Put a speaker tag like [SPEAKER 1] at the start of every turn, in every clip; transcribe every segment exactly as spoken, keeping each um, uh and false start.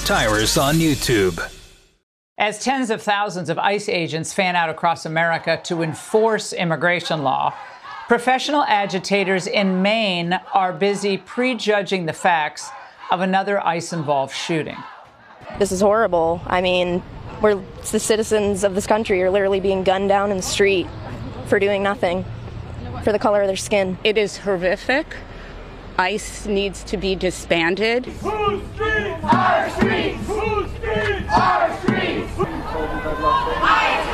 [SPEAKER 1] Tyrus on YouTube.
[SPEAKER 2] As tens of thousands of ICE agents fan out across America to enforce immigration law, professional agitators in Maine are busy prejudging the facts of another ICE-involved shooting.
[SPEAKER 3] This is horrible. I mean, we're the citizens of this country are literally being gunned down in the street for doing nothing, for the color of their skin.
[SPEAKER 4] It is horrific. ICE needs to be disbanded.
[SPEAKER 5] Whose streets? Our streets! Whose streets? Our streets! ICE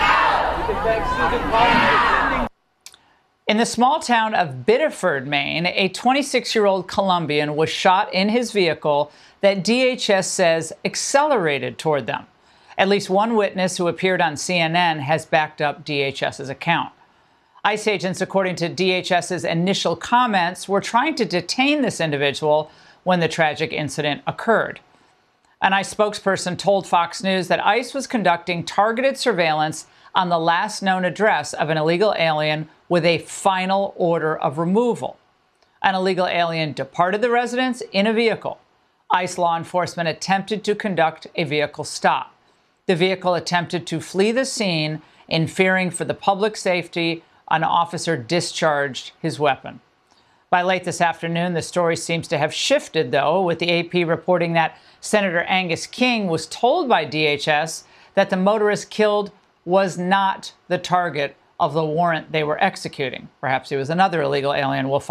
[SPEAKER 5] now!
[SPEAKER 2] In the small town of Biddeford, Maine, a twenty-six-year-old Colombian was shot in his vehicle that D H S says accelerated toward them. At least one witness who appeared on C N N has backed up DHS's account. ICE agents, according to DHS's initial comments, were trying to detain this individual when the tragic incident occurred. An ICE spokesperson told Fox News that ICE was conducting targeted surveillance on the last known address of an illegal alien with a final order of removal. An illegal alien departed the residence in a vehicle. ICE law enforcement attempted to conduct a vehicle stop. The vehicle attempted to flee the scene, and fearing for the public safety, an officer discharged his weapon. By late this afternoon, the story seems to have shifted, though, with the A P reporting that Senator Angus King was told by D H S that the motorist killed was not the target of the warrant they were executing. Perhaps he was another illegal alien. We'll find